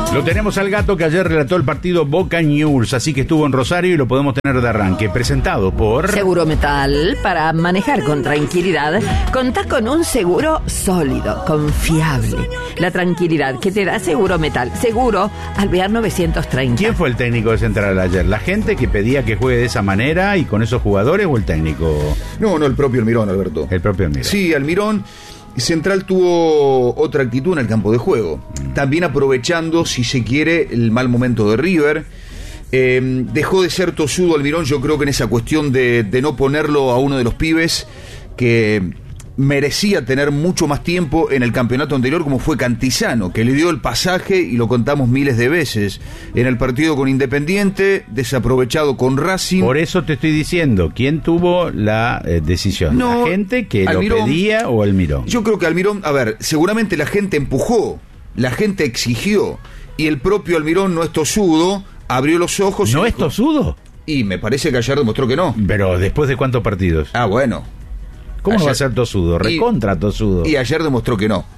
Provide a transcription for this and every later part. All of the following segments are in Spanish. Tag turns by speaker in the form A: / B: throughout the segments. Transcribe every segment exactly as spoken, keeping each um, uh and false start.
A: Lo tenemos al gato que ayer relató el partido Boca Newell's, así que estuvo en Rosario y lo podemos tener de arranque. Presentado por
B: Seguro Metal. Para manejar con tranquilidad, contá con un seguro sólido, confiable. La tranquilidad que te da Seguro Metal. Seguro Alvear novecientos treinta.
A: ¿Quién fue el técnico de Central ayer? ¿La gente que pedía que juegue de esa manera y con esos jugadores o el técnico?
C: No, no, el propio Almirón, Alberto.
A: El propio Almirón.
C: Sí, Almirón. Central tuvo otra actitud en el campo de juego, también aprovechando, si se quiere, el mal momento de River. Eh, dejó de ser tosudo Almirón, yo creo que en esa cuestión de, de no ponerlo a uno de los pibes que merecía tener mucho más tiempo en el campeonato anterior, como fue Cantizano, que le dio el pasaje, y lo contamos miles de veces, en el partido con Independiente, desaprovechado con Racing.
A: Por eso te estoy diciendo, ¿quién tuvo la eh, decisión?
C: No,
A: ¿La gente que
C: Almirón,
A: lo pedía o Almirón?
C: Yo creo que Almirón, a ver, seguramente la gente empujó, la gente exigió, y el propio Almirón no es tosudo, abrió los ojos.
A: ¿No
C: y
A: es
C: dijo,
A: tosudo?
C: Y me parece que ayer demostró que no.
A: Pero ¿después de cuántos partidos?
C: Ah, bueno.
A: ¿Cómo
C: Ayer,
A: no va a ser tosudo? Recontra tosudo.
C: Y ayer demostró que no.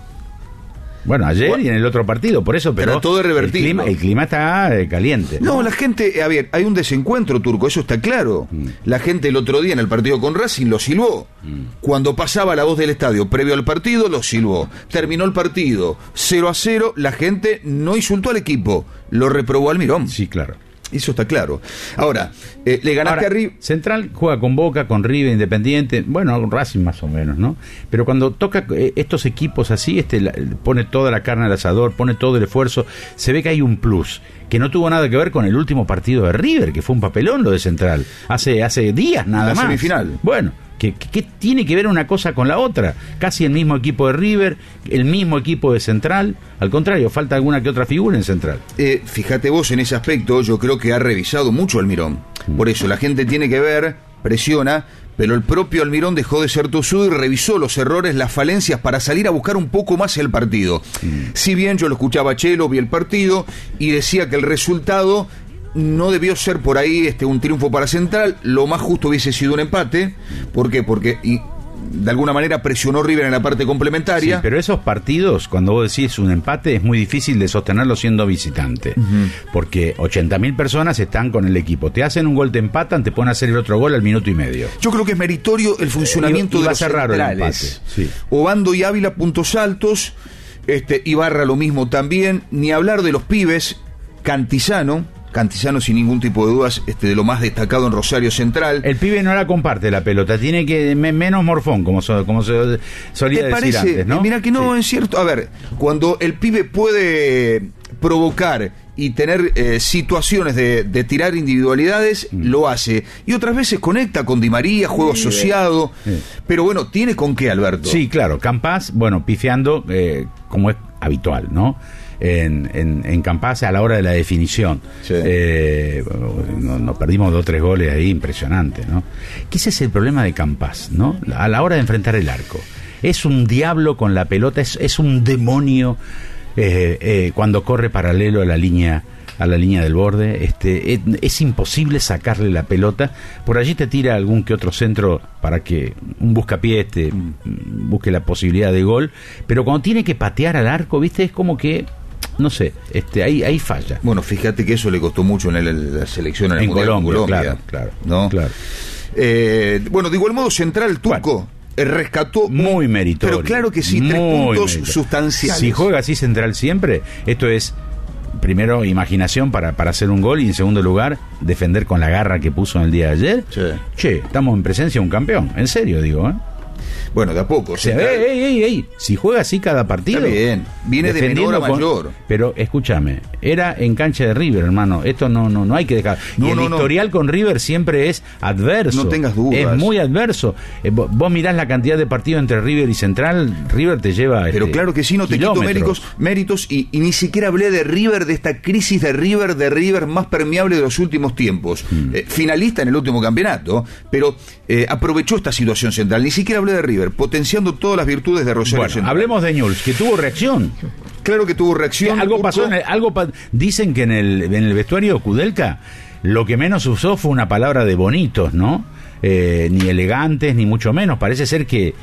A: Bueno, ayer
C: Bueno,
A: y en el otro partido, por eso, pero
C: trató de revertirlo.
A: El clima, el clima está eh, caliente.
C: No,
A: ¿no?
C: la gente, a ver, hay un desencuentro, Turco, eso está claro.
A: Mm.
C: La gente el otro día en el partido con Racing lo silbó. Mm. Cuando pasaba la voz del estadio previo al partido, lo silbó. Terminó el partido cero a cero, la gente no insultó al equipo, lo reprobó a Almirón.
A: Sí, claro.
C: Eso está claro. Ahora, eh, le ganaste
A: Ahora,
C: a River.
A: Central juega con Boca, con River, Independiente, bueno, Racing más o menos, ¿no? Pero cuando toca eh, estos equipos así, este la, pone toda la carne al asador, pone todo el esfuerzo, se ve que hay un plus, que no tuvo nada que ver con el último partido de River, que fue un papelón lo de Central, hace, hace días nada
C: La
A: más.
C: semifinal.
A: Bueno, ¿qué, qué tiene que ver una cosa con la otra? Casi el mismo equipo de River, el mismo equipo de Central, al contrario, falta alguna que otra figura en Central.
C: Eh, fíjate vos en ese aspecto, yo creo que ha revisado mucho Almirón. Por eso la gente tiene que ver, presiona, pero el propio Almirón dejó de ser tosudo y revisó los errores, las falencias para salir a buscar un poco más el partido. Mm. Si bien yo lo escuchaba a Chelo, vi el partido y decía que el resultado no debió ser por ahí este un triunfo para Central, lo más justo hubiese sido un empate. ¿Por qué? Porque y, de alguna manera presionó River en la parte complementaria.
A: Sí, pero esos partidos, cuando vos decís un empate, es muy difícil de sostenerlo siendo visitante, uh-huh. porque ochenta mil personas están con el equipo, te hacen un gol, te empatan, te ponen a hacer el otro gol al minuto y medio.
C: Yo creo que es meritorio el funcionamiento
A: y, y
C: de
A: va
C: los
A: a ser raro el empate.
C: Sí. Obando y Ávila puntos altos, este Ibarra lo mismo también, ni hablar de los pibes, Cantizano Cantizano sin ningún tipo de dudas este de lo más destacado en Rosario Central.
A: El pibe no la comparte la pelota, tiene que me, menos morfón, como, so, como se solía decir
C: parece,
A: antes, ¿no?
C: Mira que no,
A: sí.
C: Es cierto. A ver, cuando el pibe puede provocar y tener eh, situaciones de, de tirar individualidades, mm. lo hace. Y otras veces conecta con Di María, juego sí, asociado. Sí. Pero bueno, ¿tiene con qué, Alberto?
A: Sí, claro, Campás, bueno, pifiando eh, como es habitual, ¿no? En, en, en Campás a la hora de la definición. Sí. Eh, nos no perdimos dos o tres goles ahí impresionantes, ¿no? Que ese es el problema de Campás, ¿no? A la hora de enfrentar el arco. Es un diablo con la pelota, es, es un demonio eh, eh, cuando corre paralelo a la línea a la línea del borde. Este, es, es imposible sacarle la pelota. Por allí te tira algún que otro centro para que un buscapié este, busque la posibilidad de gol, pero cuando tiene que patear al arco, viste, es como que no sé, este, ahí, ahí falla.
C: Bueno, fíjate que eso le costó mucho en el, la selección en, el
A: en
C: Mundial
A: Colombia,
C: Colombia,
A: claro, claro,
C: ¿no?
A: claro.
C: Eh, bueno, de igual modo, Central Turco bueno, rescató
A: muy meritorio,
C: pero claro que sí, tres puntos meritorio. sustanciales.
A: Si juega así Central siempre, esto es primero imaginación para, para hacer un gol y en segundo lugar defender con la garra que puso en el día de ayer.
C: Sí.
A: Che, estamos en presencia de un campeón, en serio digo, ¿eh?
C: Bueno, de a poco.
A: O sea, ey, ey, ey, ey. Si juega así cada partido.
C: Está bien, viene de menor a mayor.
A: Con, pero escúchame, era en cancha de River, hermano. Esto no no no hay que dejar.
C: No,
A: y el
C: no,
A: historial
C: no.
A: con River siempre es adverso.
C: No tengas dudas.
A: Es muy adverso. Eh, vos, vos mirás la cantidad de partidos entre River y Central, River te lleva.
C: Pero
A: este,
C: claro que sí, no te quito méritos, méritos y, y ni siquiera hablé de River, de esta crisis de River, de River más permeable de los últimos tiempos. Mm. Eh, finalista en el último campeonato, pero eh, aprovechó esta situación Central. Ni siquiera hablé de River, potenciando todas las virtudes de Rosario
A: bueno,
C: Central.
A: Hablemos de Newell's, que tuvo reacción.
C: Claro que tuvo reacción.
A: Sí, algo pasó, en el, algo pa- dicen que en el, en el vestuario de Kudelka lo que menos usó fue una palabra de bonitos, ¿no? Eh, ni elegantes, ni mucho menos. Parece ser que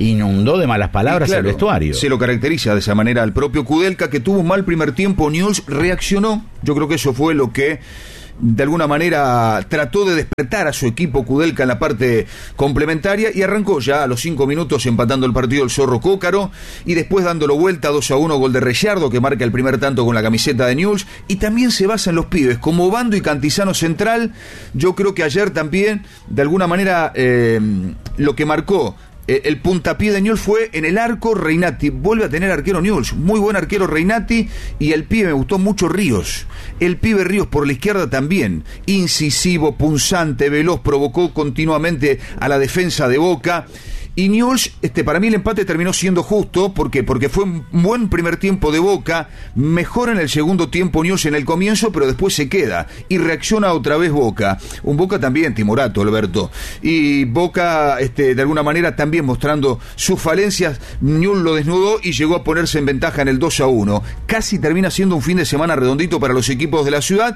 A: inundó de malas palabras
C: claro,
A: al vestuario.
C: Se lo caracteriza de esa manera al propio Kudelka, que tuvo un mal primer tiempo. Newell's reaccionó. Yo creo que eso fue lo que de alguna manera trató de despertar a su equipo Kudelka en la parte complementaria, y arrancó ya a los cinco minutos empatando el partido el Zorro Cócaro, y después dándolo vuelta dos a uno, gol de Reyardo, que marca el primer tanto con la camiseta de Newell's. Y también se basa en los pibes como Bando y Cantizano central. Yo creo que ayer también de alguna manera eh, lo que marcó el puntapié de Newell's fue en el arco. Reinati vuelve a tener arquero Newell's, muy buen arquero Reinati, y el pibe me gustó mucho Ríos, el pibe Ríos por la izquierda también, incisivo, punzante, veloz, provocó continuamente a la defensa de Boca. Y Newell's, este, para mí el empate terminó siendo justo. ¿Por qué? Porque fue un buen primer tiempo de Boca, mejor en el segundo tiempo Newell's en el comienzo, pero después se queda y reacciona otra vez Boca. Un Boca también timorato, Alberto. Y Boca, este, de alguna manera también mostrando sus falencias. Newell's lo desnudó y llegó a ponerse en ventaja en el dos a uno. Casi termina siendo un fin de semana redondito para los equipos de la ciudad.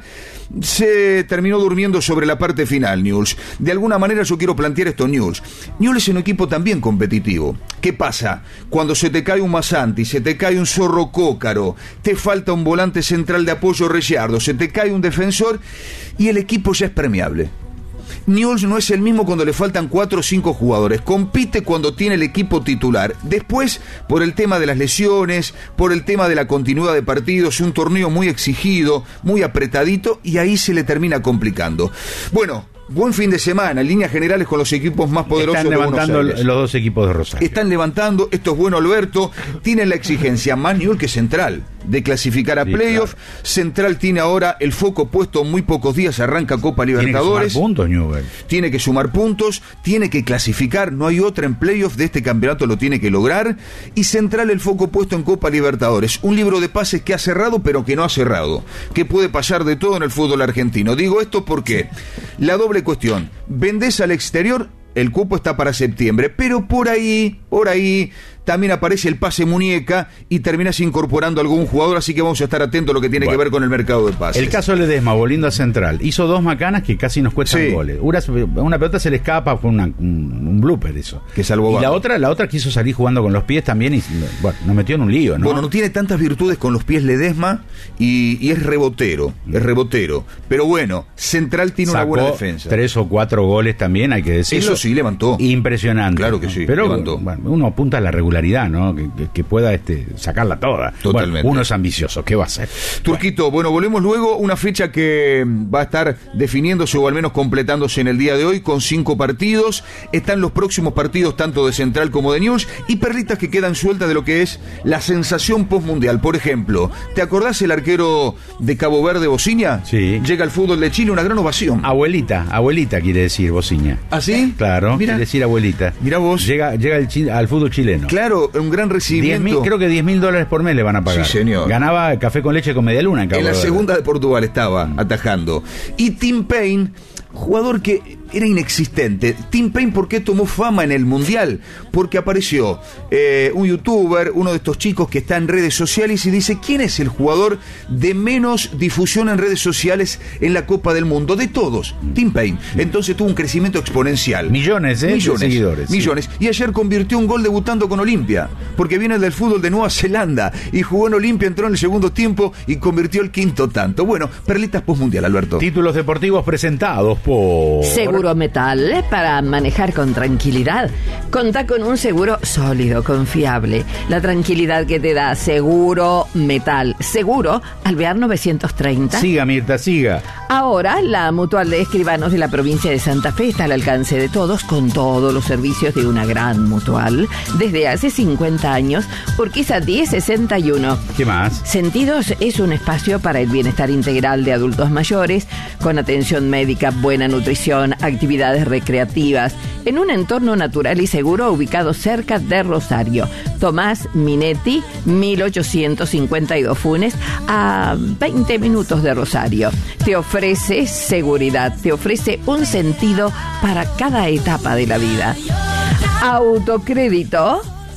C: Se terminó durmiendo sobre la parte final Newell's. De alguna manera yo quiero plantear esto. Newell's Newell's es un equipo también bien competitivo. ¿Qué pasa? Cuando se te cae un Masanti, se te cae un Zorro Cócaro, te falta un volante central de apoyo Reyardo, se te cae un defensor y el equipo ya es permeable. Newell's no es el mismo cuando le faltan cuatro o cinco jugadores. Compite cuando tiene el equipo titular. Después, por el tema de las lesiones, por el tema de la continuidad de partidos, un torneo muy exigido, muy apretadito, y ahí se le termina complicando. Bueno, buen fin de semana, en líneas generales, con los equipos más poderosos de Buenos Aires.
A: Están levantando los dos equipos de Rosario.
C: Están levantando, esto es bueno, Alberto. Tienen la exigencia más Newell's que Central de clasificar a sí, playoff. Claro. Central tiene ahora el foco puesto en muy pocos días, arranca Copa Libertadores.
A: Tiene que sumar puntos, Newell's.
C: Tiene que sumar puntos, tiene que clasificar, no hay otra en playoff de este campeonato, lo tiene que lograr. Y Central el foco puesto en Copa Libertadores. Un libro de pases que ha cerrado, pero que no ha cerrado. Que puede pasar de todo en el fútbol argentino. Digo esto porque la doble cuestión, vendés al exterior, el cupo está para septiembre, pero por ahí, por ahí también aparece el pase muñeca y terminas incorporando a algún jugador, así que vamos a estar atentos a lo que tiene bueno, que ver con el mercado de pases.
A: El caso de Ledesma, volviendo a Central, hizo dos macanas que casi nos cuestan sí. goles. Una, una pelota se le escapa, fue una, un, un blooper eso.
C: Que salvó.
A: Y
C: Bajo.
A: la otra, la otra quiso salir jugando con los pies también y bueno, nos metió en un lío, ¿no?
C: Bueno, no tiene tantas virtudes con los pies Ledesma y, y es rebotero, es rebotero. Pero bueno, Central tiene
A: Sacó
C: una buena defensa.
A: Tres o cuatro goles también, hay que decirlo.
C: Eso sí, levantó.
A: Impresionante.
C: Claro que sí,
A: pero
C: levantó.
A: Bueno, uno apunta a la regularidad, ¿no? Que, que, que pueda este, sacarla toda.
C: Totalmente.
A: Bueno, uno es ambicioso, ¿qué va a hacer?
C: Turquito, bueno, volvemos luego, una fecha que va a estar definiéndose o al menos completándose en el día de hoy con cinco partidos. Están los próximos partidos tanto de Central como de Newell's y perlitas que quedan sueltas de lo que es la sensación postmundial. Por ejemplo, ¿te acordás el arquero de Cabo Verde, Bociña?
A: Sí.
C: Llega al fútbol de Chile, una gran ovación.
A: Abuelita, abuelita quiere decir Bociña.
C: ¿Ah, sí?
A: Claro,
C: Mira.
A: quiere decir abuelita.
C: Mira vos.
A: Llega, llega el chi- al fútbol chileno.
C: Claro, un gran recibimiento.
A: diez mil, creo que diez mil dólares por mes le van a pagar.
C: Sí, señor.
A: Ganaba café con leche con media luna en Cabo
C: En la
A: Verde.
C: segunda de Portugal estaba mm. atajando. Y Tim Payne, jugador que era inexistente. Tim Payne, ¿por qué tomó fama en el Mundial? Porque apareció eh, un youtuber, uno de estos chicos que está en redes sociales y dice, ¿quién es el jugador de menos difusión en redes sociales en la Copa del Mundo? De todos, Tim Payne. Entonces tuvo un crecimiento exponencial.
A: Millones, ¿eh?
C: Millones,
A: de seguidores.
C: Millones. Sí. Y ayer convirtió un gol debutando con Olimpia, porque viene del fútbol de Nueva Zelanda y jugó en Olimpia, entró en el segundo tiempo y convirtió el quinto tanto. Bueno, perlitas postmundial, Alberto.
A: Títulos deportivos presentados por...
B: Seguro Metal, para manejar con tranquilidad. Contá con un seguro sólido, confiable. La tranquilidad que te da Seguro Metal. Seguro Alvear novecientos treinta.
A: Siga, Mirta, siga.
B: Ahora, la Mutual de Escribanos de la provincia de Santa Fe está al alcance de todos, con todos los servicios de una gran mutual. Desde hace cincuenta años, Urquiza diez sesenta y uno.
A: ¿Qué más?
B: Sentidos es un espacio para el bienestar integral de adultos mayores, con atención médica, buena nutrición, actividades recreativas, en un entorno natural y seguro ubicado cerca de Rosario. Tomás Minetti, mil ochocientos cincuenta y dos Funes, a veinte minutos de Rosario. Te ofrece seguridad, te ofrece un sentido para cada etapa de la vida. Autocrédito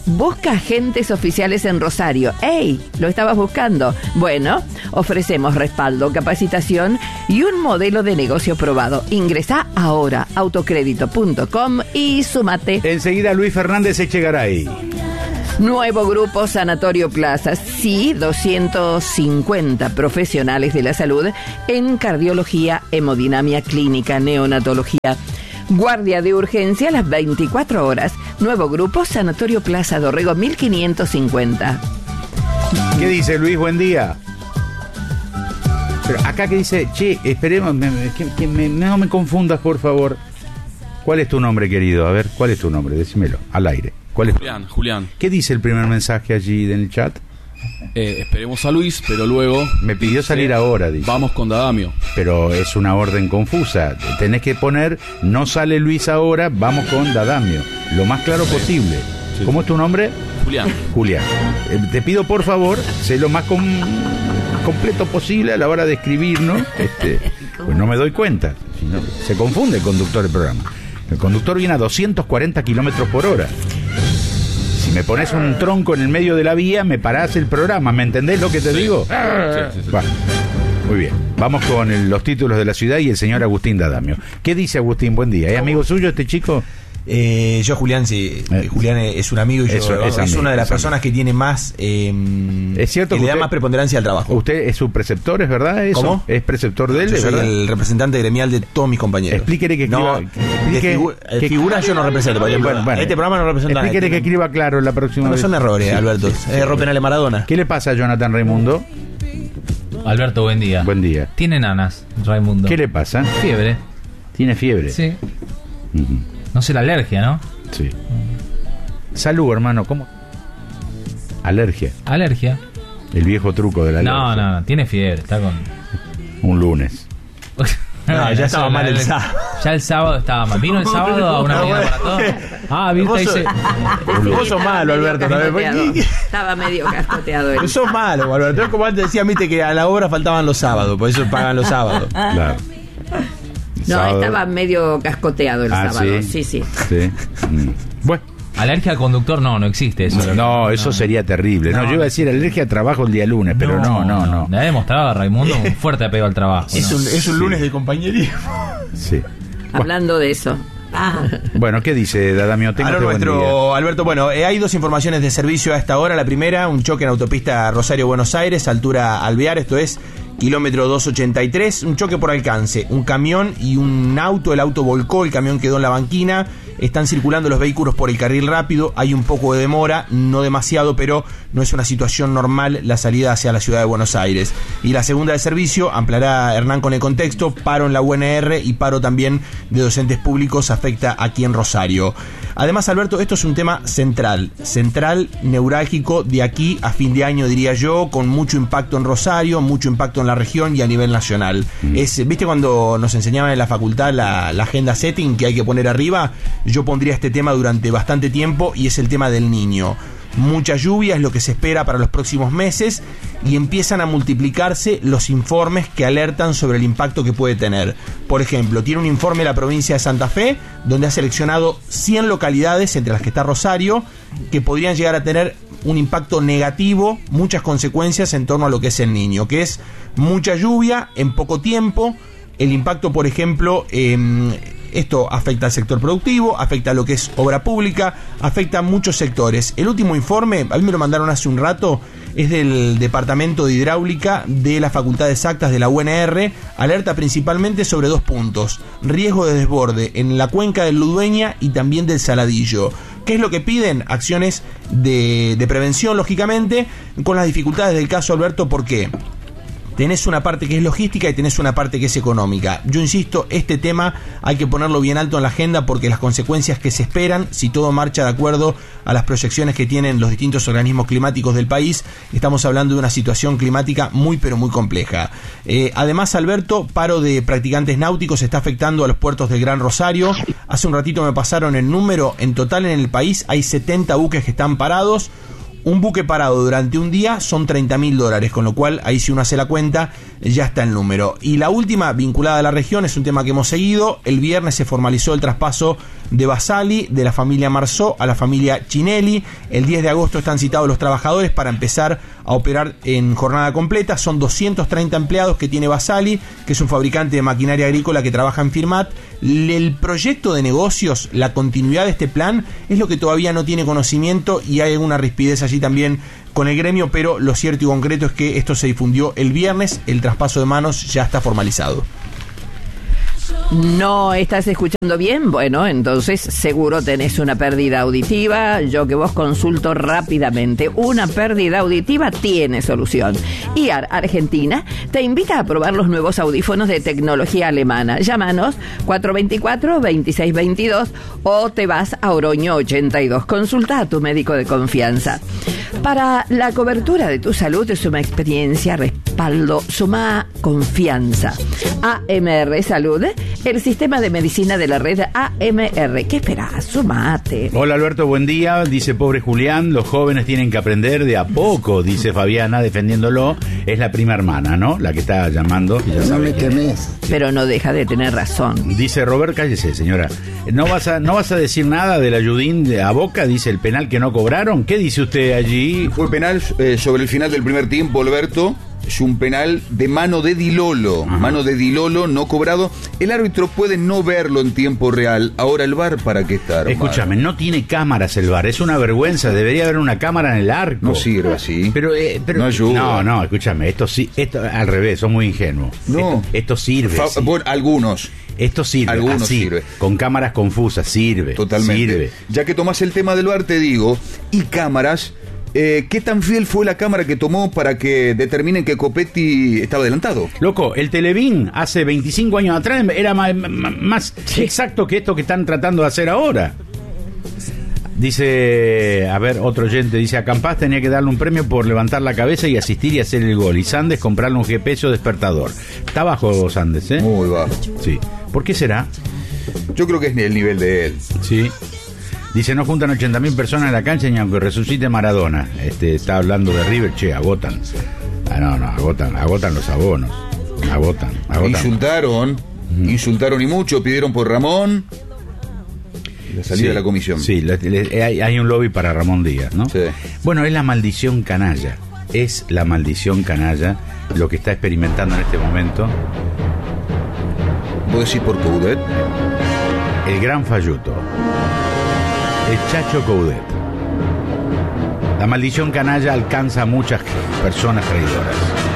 B: busca agentes oficiales en Rosario. ¡Ey! ¿Lo estabas buscando? Bueno, ofrecemos respaldo, capacitación y un modelo de negocio probado. Ingresá ahora a autocrédito punto com y súmate.
A: Enseguida Luis Fernández Echegaray.
B: Nuevo grupo Sanatorio Plaza. Sí, doscientos cincuenta profesionales de la salud en cardiología, hemodinamia clínica, neonatología. Guardia de urgencia a las veinticuatro horas. Nuevo grupo Sanatorio Plaza Dorrego mil quinientos cincuenta.
A: ¿Qué dice Luis? Buen día. Pero acá que dice, che, esperemos, me, que, que me, no me confundas, por favor. ¿Cuál es tu nombre, querido? A ver, ¿cuál es tu nombre? Decímelo, al aire. ¿Cuál es?
D: Julián, Julián.
A: ¿Qué dice el primer mensaje allí en el chat?
D: Eh, esperemos a Luis, pero luego...
A: Me pidió salir ahora, dice.
D: Vamos con Dadamio.
A: Pero es una orden confusa. Tenés que poner, no sale Luis ahora, vamos con Dadamio. Lo más claro sí. posible. Sí. ¿Cómo es tu nombre?
D: Julián.
A: Julián. Eh, te pido, por favor, sé lo más com completo posible a la hora de escribir, ¿no? Este, pues no me doy cuenta. Si no, se confunde el conductor del programa. El conductor viene a doscientos cuarenta kilómetros por hora. Si me pones un tronco en el medio de la vía, me parás el programa. ¿Me entendés lo que te sí. digo? Sí, sí, sí. Va. Muy bien. Vamos con el, los títulos de la ciudad y el señor Agustín Dadamio. ¿Qué dice Agustín? Buen día. ¿Es amigo suyo este chico?
E: Eh, yo, Julián, sí. Eh, Julián es un amigo y yo, eso, es, es amigo, una de las es personas amigo. que tiene más. Eh,
A: es cierto que,
E: que
A: le
E: da
A: usted,
E: más preponderancia al trabajo.
A: ¿Usted es su preceptor, es verdad? Eso?
E: ¿Cómo?
A: ¿Es preceptor de él?
E: Yo
A: ¿es
E: soy
A: verdad?
E: el representante gremial de todos mis compañeros.
A: Explíquele que escriba.
E: No,
A: explique,
E: de figu
A: que,
E: figuras yo no represento. Por ejemplo, bueno, bueno, este programa no representa.
A: Explíquele que escriba claro la próxima
E: no,
A: vez.
E: Son errores, sí, Alberto. Sí, sí, error sí. penal de Maradona.
A: ¿Qué le pasa a Jonathan Raimundo?
F: Alberto, buen día.
A: Buen día.
F: Tiene nanas, Raimundo.
A: ¿Qué le pasa?
F: Fiebre.
A: ¿Tiene fiebre?
F: Sí.
A: Uh-huh.
F: No sé la alergia, ¿no?
A: Sí. Salud, hermano. ¿Cómo? Alergia.
F: Alergia.
A: El viejo truco de la alergia.
F: No, no, no. Tiene fiebre. Está con...
A: Un lunes.
E: No, no, ya estaba mal el sábado.
F: Ya el sábado estaba mal. ¿Vino el sábado a una mañana para todos? Ah, viste, dice...
E: Vos sos malo, Alberto.
B: Estaba medio cascoteado él.
E: Vos sos malo, Alberto. Es como antes decía, viste, que a la obra faltaban los sábados. Por eso pagan los sábados.
A: Claro.
B: No, sábado. Estaba medio cascoteado el ah, sábado. Sí, sí. sí. sí.
F: Mm. Bueno. Alergia al conductor, no, no existe eso.
A: No, no eso no, sería terrible. No, no, yo iba a decir alergia al trabajo el día lunes, pero no, no, no.
F: Le ha demostrado a Raimundo un fuerte apego al trabajo.
E: Es,
F: ¿no?
E: un, es un sí. lunes de compañerismo.
A: Sí.
B: Hablando bueno. de eso. Ah.
A: Bueno, ¿qué dice Dadamio?
E: Tengo este nuestro Alberto, bueno, eh, hay dos informaciones de servicio a esta hora. La primera, un choque en autopista Rosario-Buenos Aires, altura Alvear, esto es kilómetro doscientos ochenta y tres, un choque por alcance, un camión y un auto, el auto volcó, el camión quedó en la banquina, están circulando los vehículos por el carril rápido, hay un poco de demora, no demasiado, pero no es una situación normal la salida hacia la ciudad de Buenos Aires. Y la segunda de servicio, ampliará Hernán con el contexto, paro en la U N R y paro también de docentes públicos afecta aquí en Rosario. Además, Alberto, esto es un tema central, central, neurálgico, de aquí a fin de año, diría yo, con mucho impacto en Rosario, mucho impacto en la región y a nivel nacional. Mm. Es, ¿viste cuando nos enseñaban en la facultad la, la agenda setting que hay que poner arriba? Yo pondría este tema durante bastante tiempo y es el tema del niño. Mucha lluvia es lo que se espera para los próximos meses y empiezan a multiplicarse los informes que alertan sobre el impacto que puede tener. Por ejemplo, tiene un informe la provincia de Santa Fe donde ha seleccionado cien localidades, entre las que está Rosario, que podrían llegar a tener un impacto negativo, muchas consecuencias en torno a lo que es el niño, que es mucha lluvia en poco tiempo. El impacto, por ejemplo, eh, esto afecta al sector productivo, afecta a lo que es obra pública, afecta a muchos sectores. El último informe, a mí me lo mandaron hace un rato, es del Departamento de Hidráulica de la Facultad de Exactas de la U N R, alerta principalmente sobre dos puntos: riesgo de desborde en la cuenca del Ludueña y también del Saladillo. ¿Qué es lo que piden? Acciones de, de prevención, lógicamente, con las dificultades del caso, Alberto. ¿Por qué? Tenés una parte que es logística y tenés una parte que es económica. Yo insisto, este tema hay que ponerlo bien alto en la agenda porque las consecuencias que se esperan, si todo marcha de acuerdo a las proyecciones que tienen los distintos organismos climáticos del país, estamos hablando de una situación climática muy pero muy compleja. Eh, además, Alberto, paro de practicantes náuticos está afectando a los puertos del Gran Rosario. Hace un ratito me pasaron el número, en total en el país hay setenta buques que están parados. Un buque parado durante un día son treinta mil dólares, con lo cual ahí si uno hace la cuenta ya está el número. Y la última, vinculada a la región, es un tema que hemos seguido. El viernes se formalizó el traspaso de Basali, de la familia Marzó a la familia Chinelli. El diez de agosto están citados los trabajadores para empezar a operar en jornada completa. Son doscientos treinta empleados que tiene Basali, que es un fabricante de maquinaria agrícola que trabaja en Firmat. El proyecto de negocios, la continuidad de este plan, es lo que todavía no tiene conocimiento y hay alguna rispidez allí también con el gremio, pero lo cierto y concreto es que esto se difundió el viernes, el traspaso de manos ya está formalizado.
B: ¿No estás escuchando bien? Bueno, entonces seguro tenés una pérdida auditiva. Yo que vos consulto rápidamente. Una pérdida auditiva tiene solución. I A R Argentina te invita a probar los nuevos audífonos de tecnología alemana. Llámanos cuatro dos cuatro, dos seis dos dos o te vas a Oroño ochenta y dos. Consulta a tu médico de confianza. Para la cobertura de tu salud, suma experiencia, respaldo, suma confianza. A M R Salud, el sistema de medicina de la red A M R. ¿Qué esperás? Sumate.
A: Hola Alberto, buen día. Dice pobre Julián, los jóvenes tienen que aprender de a poco, dice Fabiana defendiéndolo. Es la prima hermana, ¿no? La que está llamando. Ya
G: no me temés.
B: Pero no deja de tener razón.
A: Dice Robert, cállese señora. ¿No vas a, no vas a decir nada del Ayudín de a Boca? Dice el penal que no cobraron. ¿Qué dice usted allí?
C: Fue penal eh, sobre el final del primer tiempo, Alberto. Es un penal de mano de Di Lolo. Ajá. Mano de Di Lolo no cobrado. El árbitro puede no verlo en tiempo real. Ahora el V A R, ¿para qué está armado?
A: Escúchame, no tiene cámaras el V A R. Es una vergüenza. Debería haber una cámara en el arco.
C: No sirve así.
A: Pero, eh, pero
C: no ayuda.
A: No, no, escúchame. Esto sí, esto al revés. Son muy ingenuos.
C: No.
A: Esto, esto sirve.
C: Fa-
A: sí.
C: Bueno, algunos.
A: Esto sirve.
C: Algunos
A: así,
C: sirve.
A: Con cámaras confusas. Sirve.
C: Totalmente.
A: Sirve.
C: Ya que tomás el tema del V A R, te digo, y cámaras. Eh, ¿Qué tan fiel fue la cámara que tomó para que determinen que Copetti estaba adelantado?
A: Loco, el Televín hace veinticinco años atrás era más, más sí. exacto que esto que están tratando de hacer ahora. Dice, a ver, otro oyente dice, a Campas tenía que darle un premio por levantar la cabeza y asistir y hacer el gol. Y Sandes comprarle un G P S o despertador. Está bajo Sandes, ¿eh?
C: Muy bajo.
A: Sí. ¿Por qué será?
C: Yo creo que es el nivel de él.
A: Sí. Dice, no juntan ochenta mil personas en la cancha ni aunque resucite Maradona. Este está hablando de River, che, agotan. Ah, no, no, agotan, agotan los abonos. Agotan, agotan.
C: Insultaron, mm. insultaron y mucho, pidieron por Ramón. La salida
A: sí,
C: de la comisión.
A: Sí, le, le, hay, hay un lobby para Ramón Díaz, ¿no?
C: Sí.
A: Bueno, es la maldición canalla. Es la maldición canalla lo que está experimentando en este momento.
C: ¿Vos decís por Coudet?
A: El gran Falluto. El Chacho Coudet. La maldición canalla alcanza a muchas personas traidoras.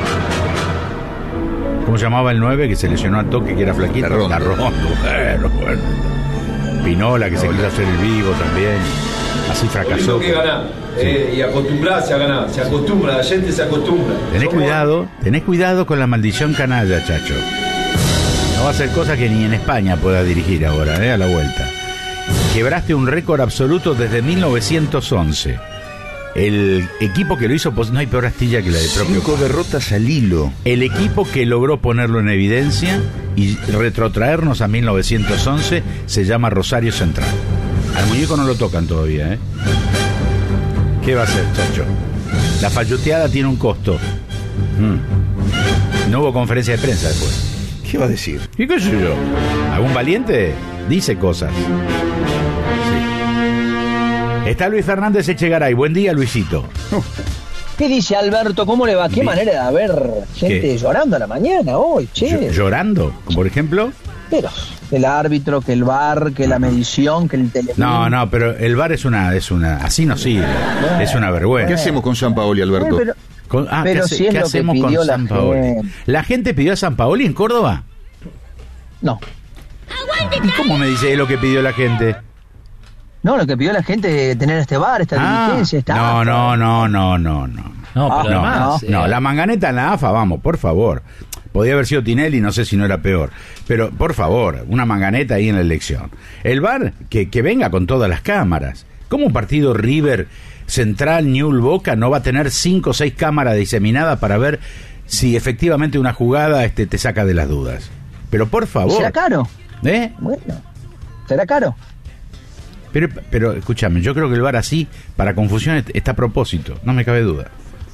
A: ¿Cómo llamaba el nueve que se lesionó al toque, que era flaquito?
C: La Rondo.
A: La Rondo. Bueno, bueno. Pinola, que no, se quiso hacer el vivo también. Así fracasó.
H: Que ganar. Sí. Eh, y acostumbrarse a ganar. Se acostumbra, la gente se acostumbra.
A: Tenés Somos... cuidado, tenés cuidado con la maldición canalla, Chacho. No va a ser cosa que ni en España pueda dirigir ahora, ¿eh? A la vuelta. Quebraste un récord absoluto desde mil novecientos once. El equipo que lo hizo, pues no hay peor astilla que la de propio.
C: Cinco derrotas al hilo.
A: El equipo que logró ponerlo en evidencia y retrotraernos a mil novecientos once se llama Rosario Central. Al muñeco no lo tocan todavía, ¿eh? ¿Qué va a hacer, Chacho? La falluteada tiene un costo. Mm. No hubo conferencia de prensa después.
C: ¿Qué va a decir?
A: ¿Y qué sé yo? ¿Algún valiente? Dice cosas. Sí. Está Luis Fernández Echegaray. Buen día, Luisito.
I: ¿Qué dice Alberto? ¿Cómo le va? Qué Bien. manera de haber gente ¿Qué? llorando a la mañana hoy, che.
A: ¿Llorando? ¿Por ejemplo?
I: Pero el árbitro, que el V A R, que la medición, que el teléfono.
A: No, no, pero el V A R es una, es una, así no sirve. Bueno, es una vergüenza.
C: ¿Qué hacemos con Sampaoli, Alberto?
I: Bueno, pero
A: con, ah,
I: pero
A: ¿qué,
I: si es
A: ¿qué
I: lo
A: hacemos
I: que pidió
A: con
I: la
A: Sampaoli?
I: gente.
A: ¿La gente pidió a Sampaoli en Córdoba?
I: No.
A: ¿Y cómo me dice lo que pidió la gente?
I: No, lo que pidió la gente, tener este V A R, esta
A: ah,
I: diligencia, esta
A: no,
I: A F A.
A: no, no, no, no, no.
F: No, pero
A: no,
F: además,
A: no,
F: eh,
A: la manganeta en la A F A, vamos, por favor. Podía haber sido Tinelli, no sé si no era peor. Pero, por favor, una manganeta ahí en la elección. El V A R, que, que venga con todas las cámaras. ¿Cómo un partido River, Central, Newell, Boca no va a tener cinco o seis cámaras diseminadas para ver si efectivamente una jugada este, te saca de las dudas? Pero, por favor.
I: ¿Será caro?
A: ¿Eh?
I: Bueno, ¿será caro?
A: Pero, pero, escúchame, yo creo que el V A R así, para confusión, está a propósito, no me cabe duda.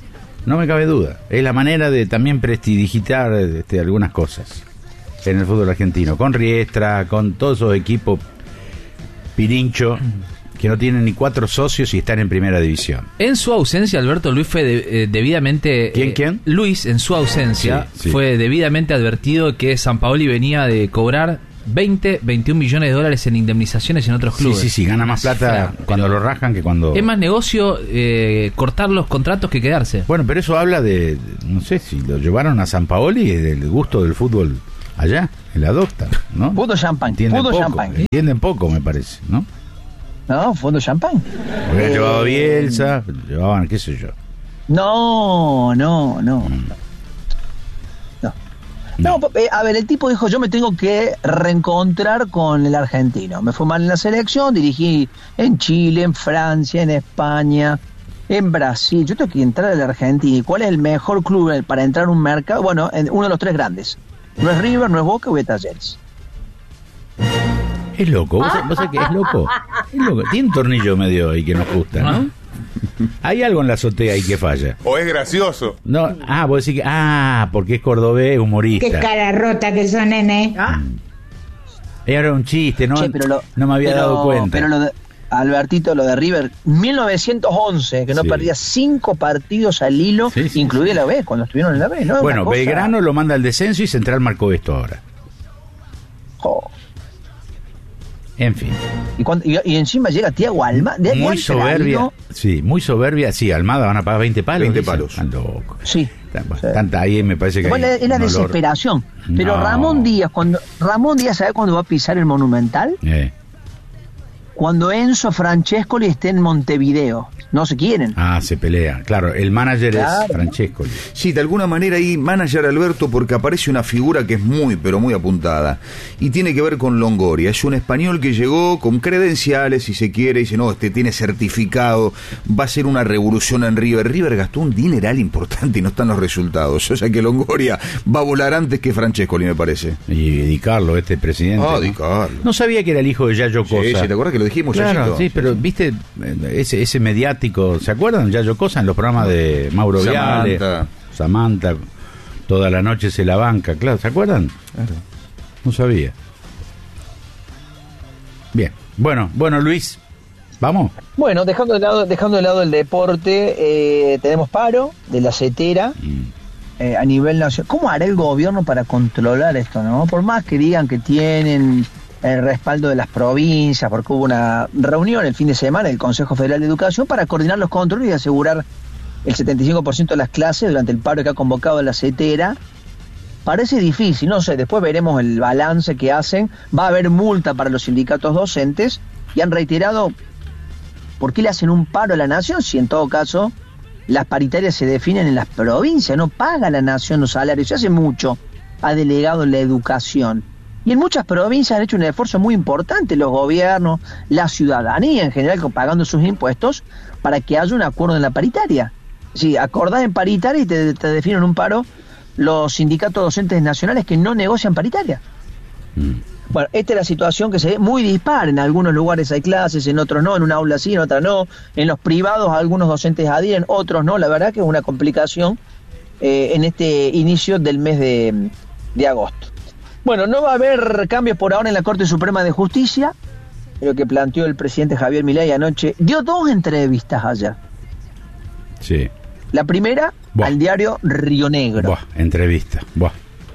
A: no me cabe duda. Es la manera de también prestidigitar este, algunas cosas en el fútbol argentino, con Riestra, con todos esos equipos pirincho que no tienen ni cuatro socios y están en primera división.
F: En su ausencia, Alberto, Luis fue de, eh, debidamente...
A: ¿Quién,
F: eh,
A: quién?
F: Luis, en su ausencia,
A: sí, sí.
F: fue debidamente advertido que Sampaoli venía de cobrar veinte, veintiún millones de dólares en indemnizaciones en otros clubes.
A: Sí, sí, sí, gana más plata
F: Pero,
A: cuando lo rajan que cuando...
F: Es más negocio eh, cortar los contratos que quedarse.
A: Bueno, pero eso habla de, no sé, si lo llevaron a Sampaoli, del gusto del fútbol allá, en la docta, ¿no?
I: Puto champán,
A: Entienden
I: puto
A: poco,
I: champán.
A: entienden poco, me parece, ¿no?
I: No, fondo champán.
A: Habían
I: Eh,
A: llevado a Bielsa, llevaban, qué sé yo.
I: No, no, no. No. No, eh, a ver, el tipo dijo, yo me tengo que reencontrar con el argentino. Me fue mal en la selección, dirigí en Chile, en Francia, en España, en Brasil. Yo tengo que entrar al Argentina. ¿Y cuál es el mejor club para entrar a un mercado? Bueno, en uno de los tres grandes. No es River, no es Boca, o es Talleres.
A: Es loco, ¿vos, vos sabés que es loco? Es loco. Tiene un tornillo medio ahí que nos gusta, ¿no? Hay algo en la azotea ahí que falla.
G: O es gracioso.
A: No, ah, vos decís que, ah, porque es cordobés, humorista.
J: Qué cara rota que son, nene.
I: ¿Ah?
A: Era un chiste, ¿no?
I: Che, pero lo-
A: no me había
I: pero-
A: dado cuenta.
I: Pero lo de, Albertito, lo de River, mil novecientos once, que no
A: Sí.
I: perdía cinco partidos al hilo,
A: Sí, sí,
I: incluida la B, cuando estuvieron en la B, ¿no?
A: Bueno,
I: Una cosa-
A: Belgrano lo manda al descenso y Central marcó esto ahora.
I: Jo.
A: En fin.
I: Y, cuando- y- y encima llega Tiago Almada. de- de
A: Muy
I: han
A: soberbia.
I: traído-
A: Sí, muy soberbia. Sí, Almada van a pagar veinte palos.
C: veinte
A: dicen.
C: palos.
A: Están locos.
I: Sí.
A: Tan-
I: Sí.
A: Tanta ahí me parece que
I: Bueno,
A: hay
I: es la
A: un olor.
I: desesperación. Pero
A: No.
I: Ramón Díaz, cuando Ramón Díaz, ¿sabe cuándo va a pisar el Monumental?
A: Eh.
I: Cuando Enzo Francescoli esté en Montevideo. No se quieren.
A: Ah, se pelea. Claro, el manager
I: Claro.
A: es Francesco.
C: Sí, de alguna manera ahí manager Alberto, porque aparece una figura que es muy, pero muy apuntada. Y tiene que ver con Longoria. Es un español que llegó con credenciales, si se quiere, y dice, no, este tiene certificado, va a ser una revolución en River. River gastó un dineral importante y no están los resultados. O sea que Longoria va a volar antes que Francescoli, me parece.
A: Y Di Carlo, este presidente.
C: Ah,
A: ¿no?
C: Di Carlo.
A: No sabía que era el hijo de Yayo Cosa.
C: Sí, sí, ¿te acuerdas que lo dijimos?
A: Claro,
C: Yayito?
A: sí, pero viste eh, ese, ese mediático, ¿se acuerdan? Yayo Cosa en los programas de Mauro Viale,
C: Samantha.
A: Samantha, toda la noche se la banca, claro, ¿se acuerdan?
C: Claro.
A: No sabía. Bien, bueno, bueno Luis, vamos.
I: Bueno, dejando de lado, dejando de lado el deporte, eh, tenemos paro de la CETERA eh, a nivel nacional. ¿Cómo hará el gobierno para controlar esto, no? Por más que digan que tienen el respaldo de las provincias, porque hubo una reunión el fin de semana del Consejo Federal de Educación para coordinar los controles y asegurar el setenta y cinco por ciento de las clases durante el paro que ha convocado la CETERA. Parece difícil, no sé, después veremos el balance que hacen. Va a haber multa para los sindicatos docentes y han reiterado por qué le hacen un paro a la nación si en todo caso las paritarias se definen en las provincias, no paga la nación los salarios. Se hace mucho, ha delegado la educación. Y en muchas provincias han hecho un esfuerzo muy importante los gobiernos, la ciudadanía en general, pagando sus impuestos para que haya un acuerdo en la paritaria. Si acordás en paritaria y te, te definen un paro los sindicatos docentes nacionales que no negocian paritaria.
A: Mm.
I: Bueno, esta es la situación que se ve muy dispar. En algunos lugares hay clases, en otros no, en una aula sí, en otra no. En los privados algunos docentes adhieren, otros no. La verdad que es una complicación eh, en este inicio del mes de, de agosto. Bueno, no va a haber cambios por ahora en la Corte Suprema de Justicia. Lo que planteó el presidente Javier Milei anoche. Dio dos entrevistas ayer.
A: Sí.
I: La primera
A: Buah.
I: al diario Río Negro.
A: Buah, entrevista. Buah.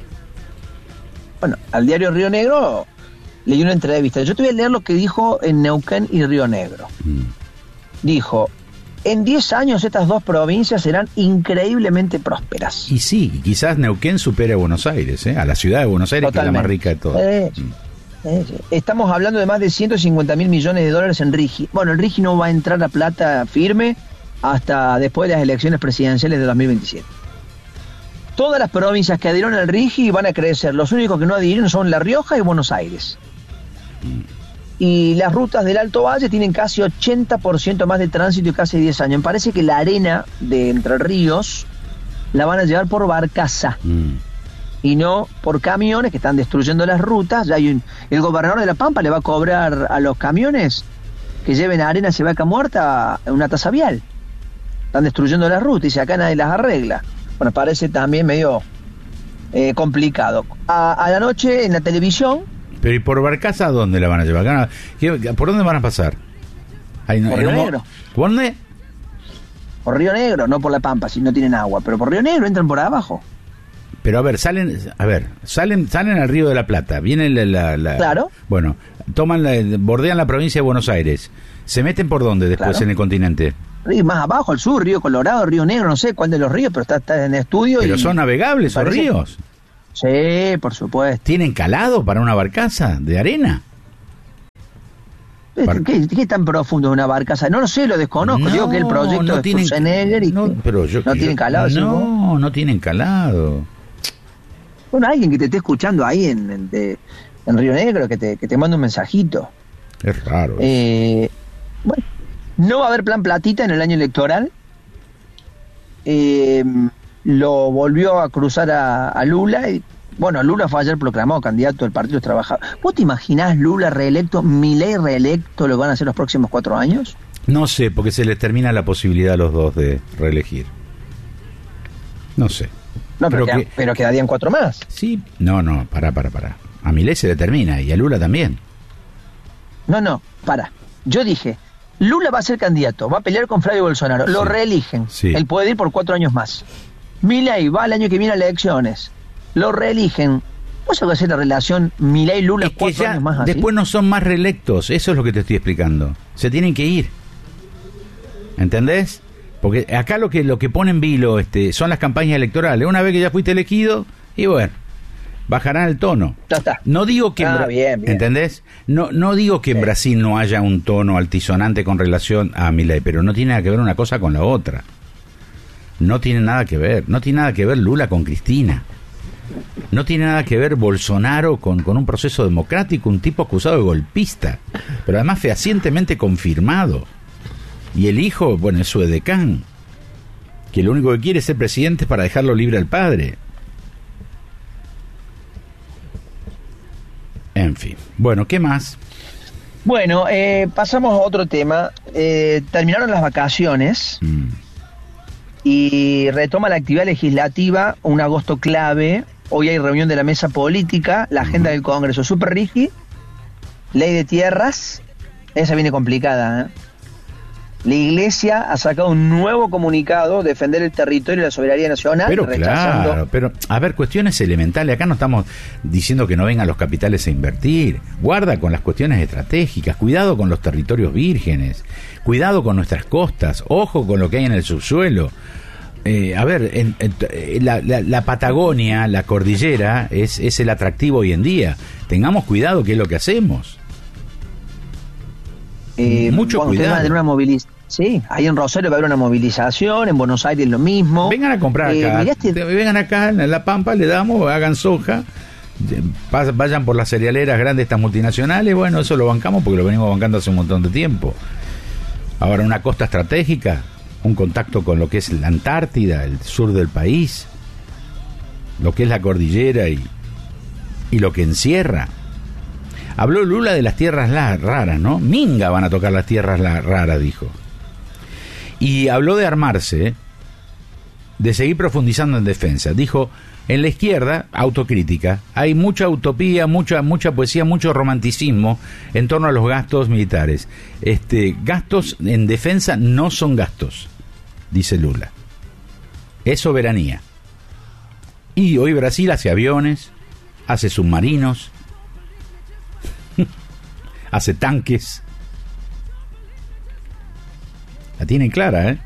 I: Bueno, al diario Río Negro leí una entrevista. Yo te voy a leer lo que dijo en Neuquén y Río Negro.
A: Mm.
I: Dijo, en diez años estas dos provincias serán increíblemente prósperas.
A: Y sí, y quizás Neuquén supere a Buenos Aires, ¿eh? A la ciudad de Buenos Aires, que es la más rica de todas.
I: Eh,
A: Mm.
I: eh, sí. Estamos hablando de más de ciento cincuenta mil millones de dólares en RIGI. Bueno, el RIGI no va a entrar a plata firme hasta después de las elecciones presidenciales de dos mil veintisiete. Todas las provincias que adhirieron al RIGI van a crecer. Los únicos que no adhirieron son La Rioja y Buenos Aires. Y las rutas del Alto Valle tienen casi ochenta por ciento más de tránsito y casi diez años. Me parece que la arena de Entre Ríos la van a llevar por barcaza
A: Mm.
I: y no por camiones que están destruyendo las rutas. Ya hay un, el gobernador de La Pampa le va a cobrar a los camiones que lleven arena hacia Vaca Muerta una tasa vial. están destruyendo las rutas y si acá nadie las arregla. Bueno, parece también medio eh, complicado. A, a la noche en la televisión.
A: Pero ¿y por Barcaza dónde la van a llevar? Acá, ¿qué, ¿Por dónde van a pasar? Ahí,
I: por Río Negro.
A: ¿Por dónde?
I: Por Río Negro, no por La Pampa, si no tienen agua, pero por Río Negro entran por abajo.
A: Pero a ver, salen, a ver, salen, salen al Río de la Plata, vienen la, la, la
I: claro.
A: Bueno, toman, la, bordean la provincia de Buenos Aires, se meten por dónde después claro. en el continente.
I: Río más abajo, al sur, Río Colorado, Río Negro, no sé cuál de los ríos, pero está, está en estudio.
A: Pero
I: y,
A: son navegables esos ríos.
I: Sí, por supuesto.
A: ¿Tienen calado para una barcaza de arena?
I: ¿Qué, ¿Qué, ¿Qué tan profundo es una barcaza? No lo sé, lo desconozco.
A: No,
I: Digo que el proyecto
A: no
I: de
A: tienen,
I: Schwarzenegger y
A: no, pero yo,
I: no
A: yo,
I: tienen calado.
A: No, no tienen calado.
I: Bueno, alguien que te esté escuchando ahí en, en, de, en Río Negro, que te, que te manda un mensajito.
A: Es raro.
I: Eh, bueno, no va a haber plan platita en el año electoral. Eh, lo volvió a cruzar a, a Lula y bueno, Lula fue ayer proclamado candidato del Partido Trabajador. ¿Vos te imaginás Lula reelecto, Milei reelecto, lo que van a hacer los próximos cuatro años?
A: No sé, porque se les termina la posibilidad a los dos de reelegir. No sé.
I: No, pero,
A: pero,
I: queda,
A: que,
I: pero quedarían cuatro más.
A: Sí, no, no, pará, pará, pará. A Milei se le termina y a Lula también.
I: No, no, pará. Yo dije, Lula va a ser candidato, va a pelear con Flavio Bolsonaro, lo
A: sí,
I: reeligen.
A: Sí.
I: Él puede ir por cuatro años más. Milei va el año que viene a elecciones. Lo reeligen. ¿Vos sabés hacer la relación Milei-Lula cuatro años más así?
A: Después no son más reelectos, eso es lo que te estoy explicando. Se tienen que ir. ¿Entendés? Porque acá lo que lo que pone en vilo este, son las campañas electorales. Una vez que ya fuiste elegido, y bueno, bajarán el tono.
I: Ya está.
A: No digo que...
I: Ah,
A: en Bra-
I: bien, bien.
A: ¿Entendés? No, no digo que en
I: sí.
A: Brasil no haya un tono altisonante con relación a Milei, pero no tiene nada que ver una cosa con la otra. No tiene nada que ver. No tiene nada que ver Lula con Cristina. No tiene nada que ver Bolsonaro con, con un proceso democrático, un tipo acusado de golpista, pero además fehacientemente confirmado. Y el hijo, bueno, es su edecán, que lo único que quiere es ser presidente para dejarlo libre al padre. En fin. Bueno, ¿qué más?
I: Bueno, eh, pasamos a otro tema. Eh, terminaron las vacaciones mm. y retoma la actividad legislativa, un agosto clave. Hoy hay reunión de la mesa política, la agenda del Congreso, super rígida, ley de tierras, esa viene complicada, ¿eh? La Iglesia ha sacado un nuevo comunicado, defender el territorio y la soberanía nacional.
A: Pero claro, pero a ver, cuestiones elementales, acá no estamos diciendo que no vengan los capitales a invertir, guarda con las cuestiones estratégicas, cuidado con los territorios vírgenes, cuidado con nuestras costas, ojo con lo que hay en el subsuelo. Eh, a ver, en, en, la, la, la Patagonia, la cordillera, es, es el atractivo hoy en día. Tengamos cuidado, que es lo que hacemos.
I: Eh,
A: Mucho
I: bueno,
A: cuidado.
I: Van a tener una moviliz- sí, ahí en Rosario va a haber una movilización, en Buenos Aires lo mismo.
A: Vengan a comprar
I: eh,
A: acá.
I: Miraste...
A: Vengan acá, en La Pampa, le damos, hagan soja. Vayan por las cerealeras grandes, estas multinacionales. Bueno, eso lo bancamos porque lo venimos bancando hace un montón de tiempo. Ahora, una costa estratégica, un contacto con lo que es la Antártida, el sur del país, lo que es la cordillera y, y lo que encierra. Habló Lula de las tierras la, raras, ¿no? Minga van a tocar las tierras la, raras, dijo. Y habló de armarse, de seguir profundizando en defensa. Dijo, en la izquierda, autocrítica, hay mucha utopía, mucha mucha poesía, mucho romanticismo en torno a los gastos militares. Este, gastos en defensa no son gastos, dice Lula. Es soberanía. Y hoy Brasil hace aviones, hace submarinos, hace tanques. La tienen clara, ¿eh?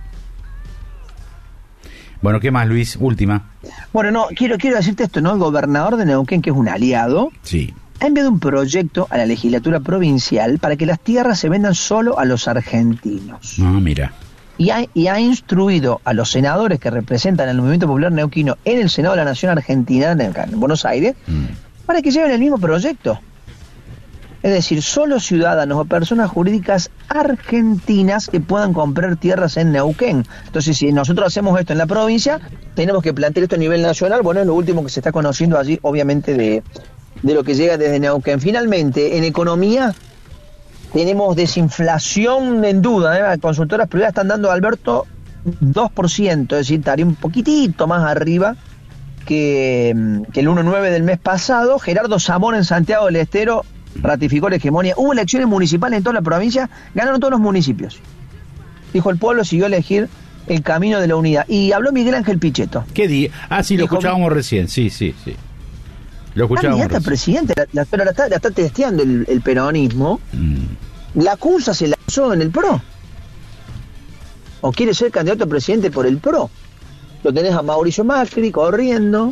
A: Bueno, ¿qué más, Luis? Última.
I: Bueno, no, quiero quiero decirte esto, ¿no? El gobernador de Neuquén, que es un aliado,
A: sí,
I: ha enviado un proyecto a la legislatura provincial para que las tierras se vendan solo a los argentinos.
A: Ah, mira.
I: Y ha, y ha instruido a los senadores que representan al movimiento popular neuquino en el Senado de la Nación Argentina, en, en Buenos Aires, mm. para que lleven el mismo proyecto. Es decir, solo ciudadanos o personas jurídicas argentinas que puedan comprar tierras en Neuquén. Entonces, si nosotros hacemos esto en la provincia, tenemos que plantear esto a nivel nacional. Bueno, es lo último que se está conociendo allí, obviamente, de, de lo que llega desde Neuquén. Finalmente, en economía, tenemos desinflación en duda, ¿eh? Consultoras privadas están dando, Alberto, dos por ciento, es decir, estaría un poquitito más arriba que, que el uno coma nueve del mes pasado. Gerardo Zamora en Santiago del Estero ratificó la hegemonía. Hubo elecciones municipales en toda la provincia, ganaron todos los municipios. Dijo, el pueblo siguió a elegir el camino de la unidad. Y habló Miguel Ángel Pichetto.
A: ¿Qué día? Ah, sí, lo Dijo, escuchábamos recién, sí, sí, sí. Lo escuchábamos
I: recién. presidente, la, la, pero la está, la está testeando el, el peronismo. Mm. La acusa se lanzó en el P R O. O quiere ser candidato a presidente por el P R O. Lo tenés a Mauricio Macri corriendo.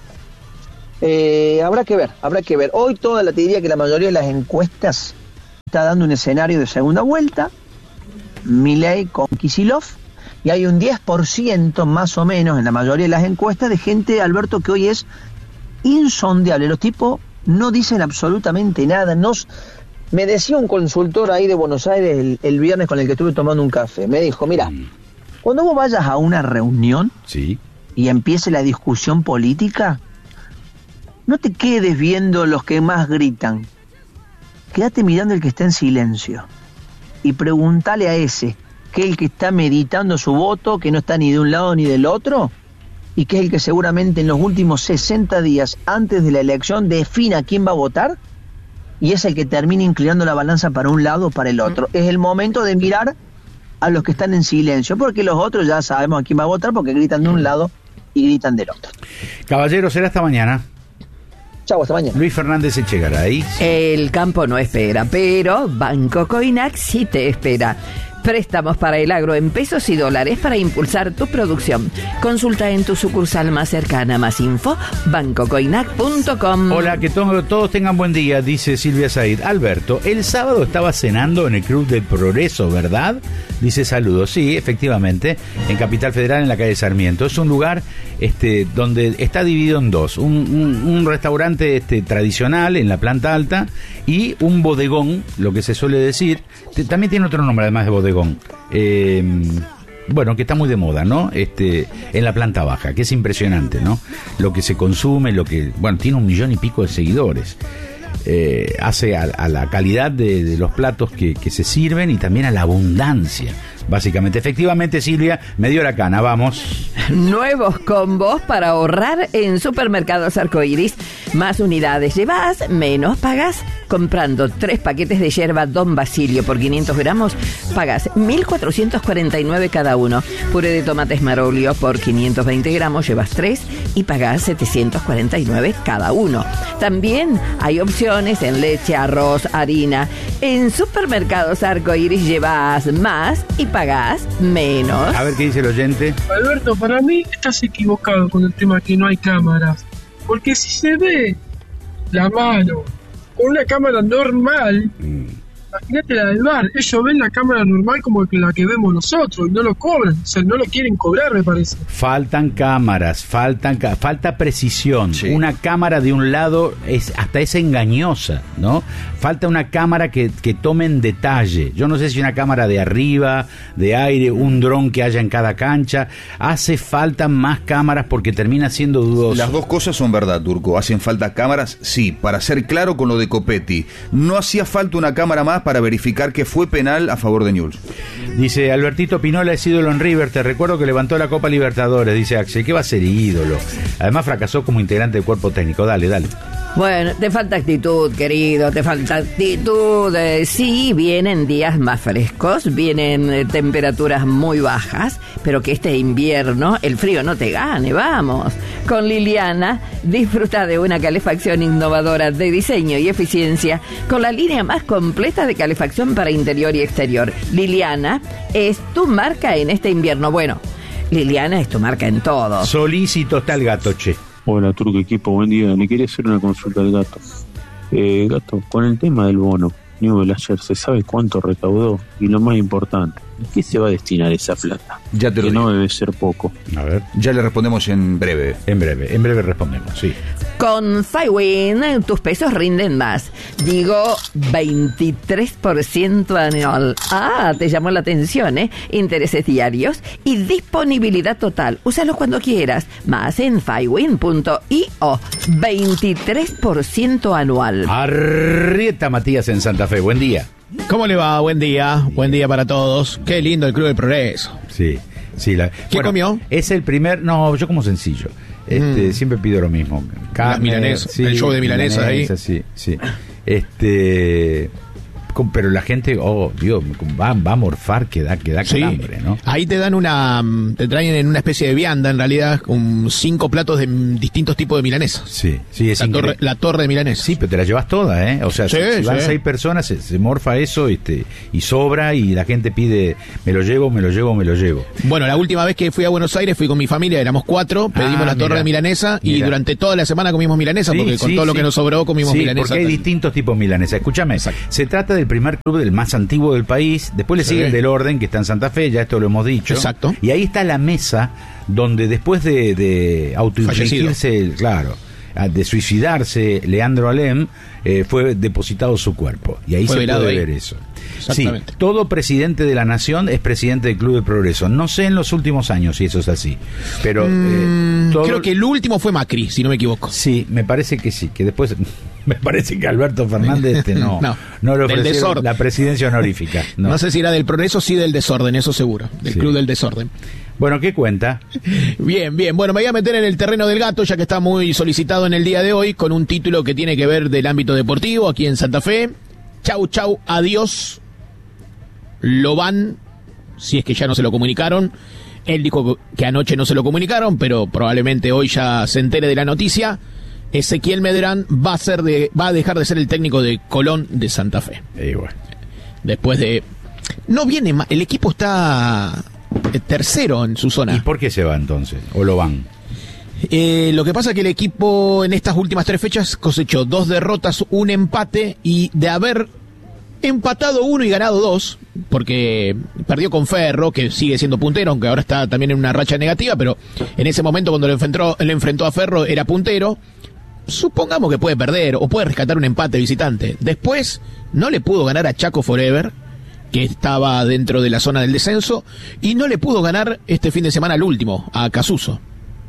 I: Eh, habrá que ver, habrá que ver. Hoy toda la te diría que la mayoría de las encuestas está dando un escenario de segunda vuelta. Milei con Kicillof. Y hay un diez por ciento más o menos en la mayoría de las encuestas de gente, Alberto, que hoy es insondeable. Los tipos no dicen absolutamente nada. No, me decía un consultor ahí de Buenos Aires el, el viernes con el que estuve tomando un café. Me dijo, mira, cuando vos vayas a una reunión
A: sí.
I: y empiece la discusión política, no te quedes viendo los que más gritan. Quédate mirando el que está en silencio. Y preguntale a ese, que es el que está meditando su voto, que no está ni de un lado ni del otro, y que es el que seguramente en los últimos sesenta días antes de la elección defina quién va a votar, y es el que termina inclinando la balanza para un lado o para el otro. Es el momento de mirar a los que están en silencio, porque los otros ya sabemos a quién va a votar, porque gritan de un lado y gritan del otro.
A: Caballero, será hasta mañana.
I: Chau, hasta mañana.
A: Luis Fernández Echegaray.
B: El campo no espera, pero Banco Coinac sí te espera. Préstamos para el agro en pesos y dólares para impulsar tu producción. Consulta en tu sucursal más cercana. Más info, banco coinac punto com.
A: Hola, que to- todos tengan buen día, dice Silvia Said. Alberto, el sábado estaba cenando en el Club del Progreso, ¿verdad? Dice saludos. Sí, efectivamente, en Capital Federal, en la calle Sarmiento. Es un lugar este, donde está dividido en dos. Un, un, un restaurante este, tradicional en la planta alta y un bodegón, lo que se suele decir. T- también tiene otro nombre, además de bodegón. Eh, bueno, que está muy de moda, ¿no? Este, en la planta baja, que es impresionante, ¿no? Lo que se consume, lo que, bueno, tiene un millón y pico de seguidores. Eh, hace a, a la calidad de, de los platos que, que se sirven y también a la abundancia, básicamente. Efectivamente, Silvia, me dio la cana, vamos.
B: Nuevos combos para ahorrar en Supermercados Arcoiris. Más unidades llevas, menos pagas. Comprando tres paquetes de yerba Don Basilio por quinientos gramos, pagas mil cuatrocientos cuarenta y nueve cada uno. Puré de tomates Marolio por quinientos veinte gramos, llevas tres y pagas setecientos cuarenta y nueve cada uno. También hay opciones en leche, arroz, harina. En Supermercados Arcoiris llevas más y pagás menos.
A: A ver qué dice el oyente.
G: Alberto, para mí estás equivocado con el tema que no hay cámaras. Porque si se ve la mano con una cámara normal, mm. imagínate la del bar, ellos ven la cámara normal como la que vemos nosotros y no lo cobran, o sea, no lo quieren cobrar, me parece.
A: Faltan cámaras, faltan ca- falta precisión. Sí. Una cámara de un lado es hasta es engañosa, ¿no? Falta una cámara que, que tome en detalle. Yo no sé si una cámara de arriba, de aire, un dron que haya en cada cancha. Hace falta más cámaras porque termina siendo dudoso.
C: Las dos cosas son verdad, Turco. Hacen falta cámaras, sí, para ser claro con lo de Copetti. No hacía falta una cámara más para verificar que fue penal a favor de Newell's.
A: Dice Albertito Pinola es ídolo en River. Te recuerdo que levantó la Copa Libertadores, dice Axel. ¿Qué va a ser ídolo? Además fracasó como integrante del cuerpo técnico. Dale, dale.
B: Bueno, te falta actitud, querido, te falta actitud. Eh, sí, vienen días más frescos, vienen eh, temperaturas muy bajas, pero que este invierno el frío no te gane, vamos. Con Liliana, disfruta de una calefacción innovadora de diseño y eficiencia con la línea más completa de calefacción para interior y exterior. Liliana es tu marca en este invierno. Bueno, Liliana es tu marca en todo.
A: Solícito está el gato, che.
K: Hola, Turco Equipo, buen día. Le quería hacer una consulta al gato. Eh, gato, con el tema del bono, Newell ayer, ¿se sabe cuánto recaudó? Y lo más importante, ¿a qué se va a destinar esa plata?
C: Ya te lo
K: que
C: digo.
K: No debe ser poco.
A: A ver.
C: Ya le respondemos en breve.
A: En breve, en breve respondemos, sí.
B: Con Fywin, tus pesos rinden más. Digo, veintitrés por ciento anual. Ah, te llamó la atención, ¿eh? Intereses diarios y disponibilidad total. Úsalos cuando quieras. Más en fywin punto io. veintitrés por ciento anual.
A: Arrieta Matías en Santa Fe. Buen día.
L: ¿Cómo le va? Buen día. Buen día para todos. Qué lindo el Club del Progreso.
A: Sí. Sí, la,
L: ¿Qué
A: bueno,
L: comió?
A: Es el primer... No, yo como sencillo. Este, mm. Siempre pido lo mismo.
L: Carne, milanesa, sí, el show de milanesa, milanesa ahí.
A: Sí, sí. Este... Pero la gente, oh Dios, va, va a morfar que da, que da
L: sí.
A: calambre, ¿no?
L: Ahí te dan una, te traen en una especie de vianda, en realidad, con cinco platos de distintos tipos de milanesa.
A: Sí, sí, es
L: la torre, la torre de milanesa.
A: Sí, pero te la llevas toda, ¿eh? O sea, sí, si, si van sí. seis personas, se, se morfa eso este, y sobra y la gente pide, me lo llevo, me lo llevo, me lo llevo.
L: Bueno, la última vez que fui a Buenos Aires fui con mi familia, éramos cuatro, pedimos ah, la torre mira, de milanesa y mira. durante toda la semana comimos milanesa, sí, porque con sí, todo sí. lo que nos sobró comimos
A: sí,
L: milanesa.
A: Porque hay también. distintos tipos de milanesa. Escúchame, Exacto. se trata del primer club del más antiguo del país, después le sí. sigue el del Orden, que está en Santa Fe, ya esto lo hemos dicho.
L: Exacto.
A: Y ahí está la mesa donde después de, de autoinfligirse, claro, de suicidarse Leandro Alem, eh, fue depositado su cuerpo. Y ahí fue se puede ahí. ver eso.
L: Exactamente.
A: Sí, todo presidente de la nación es presidente del Club de Progreso. No sé en los últimos años si eso es así, pero
L: mm,
A: eh, todo...
L: creo que el último fue Macri, si no me equivoco.
A: Sí, me parece que sí, que después me parece que Alberto Fernández este, no, no, no le ofrecieron la presidencia honorífica. No.
L: no sé si era del Progreso, sí del Desorden, eso seguro, del sí. Club del Desorden.
A: Bueno, ¿qué cuenta?
L: Bien, bien. Bueno, me voy a meter en el terreno del gato, ya que está muy solicitado en el día de hoy, con un título que tiene que ver del ámbito deportivo, aquí en Santa Fe. Chau, chau, adiós. Lo van, si es que ya no se lo comunicaron. Él dijo que anoche no se lo comunicaron, pero probablemente hoy ya se entere de la noticia. Ezequiel Medrán va a ser de, va a dejar de ser el técnico de Colón de Santa Fe.
A: Eh, bueno.
L: Después de... No viene mal, el equipo está tercero en su zona.
A: ¿Y por qué se va entonces? ¿O lo van?
L: Eh, lo que pasa es que el equipo en estas últimas tres fechas cosechó dos derrotas, un empate, y de haber empatado uno y ganado dos, porque perdió con Ferro, que sigue siendo puntero, aunque ahora está también en una racha negativa, pero en ese momento cuando le enfrentó, le enfrentó a Ferro era puntero. Supongamos que puede perder o puede rescatar un empate visitante. Después no le pudo ganar a Chaco Forever, que estaba dentro de la zona del descenso, y no le pudo ganar este fin de semana al último, a Casuso.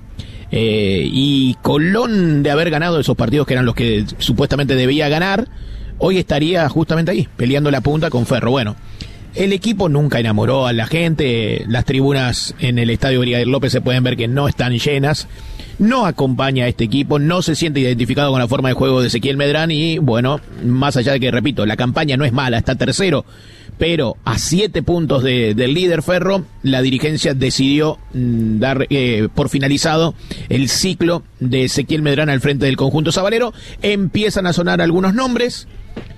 L: Eh, y Colón, de haber ganado esos partidos que eran los que supuestamente debía ganar, hoy estaría justamente ahí, peleando la punta con Ferro. Bueno, el equipo nunca enamoró a la gente, las tribunas en el Estadio Brigadier López se pueden ver que no están llenas, no acompaña a este equipo, no se siente identificado con la forma de juego de Ezequiel Medrán y bueno, más allá de que, repito, la campaña no es mala, está tercero, pero a siete puntos de, del líder Ferro, la dirigencia decidió mm, dar eh, por finalizado el ciclo de Ezequiel Medrán al frente del conjunto sabalero. Empiezan a sonar algunos nombres.